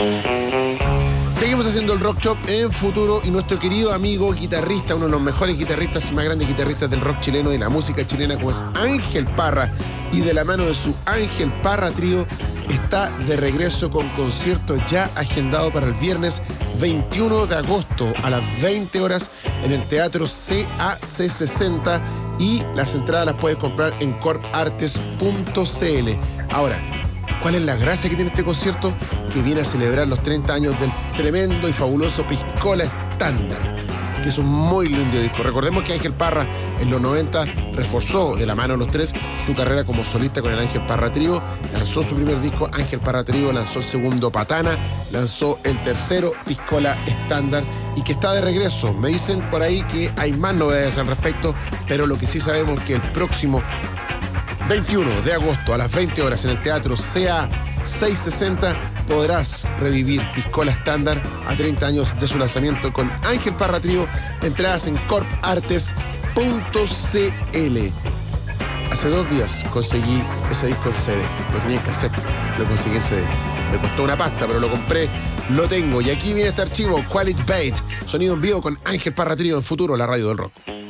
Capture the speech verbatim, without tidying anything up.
Seguimos haciendo el Rock Shop en Futuro y nuestro querido amigo guitarrista, uno de los mejores guitarristas y más grandes guitarristas del rock chileno y de la música chilena, como es Ángel Parra, y de la mano de su Ángel Parra Trío, está de regreso con concierto ya agendado para el viernes veintiuno de agosto a las veinte horas en el Teatro C A C sesenta, y las entradas las puedes comprar en corp artes punto c l. Ahora, ¿cuál es la gracia que tiene este concierto? Que viene a celebrar los treinta años del tremendo y fabuloso Piscola Estándar, que es un muy lindo disco. Recordemos que Ángel Parra en los noventa reforzó de la mano de los tres su carrera como solista con el Ángel Parra Trío. Lanzó su primer disco, Ángel Parra Trío, lanzó el segundo, Patana, lanzó el tercero, Piscola Estándar, y que está de regreso. Me dicen por ahí que hay más novedades al respecto, pero lo que sí sabemos es que el próximo veintiuno de agosto a las veinte horas en el Teatro C A seiscientos sesenta podrás revivir Piscola Estándar a treinta años de su lanzamiento con Ángel Parra Trío. Entradas en corp artes punto c l. Hace dos días conseguí ese disco en C D. Lo tenía en cassette, lo conseguí en C D. Me costó una pasta, pero lo compré, lo tengo. Y aquí viene este archivo, Quality Bait, sonido en vivo con Ángel Parra Trío en Futuro, la radio del rock.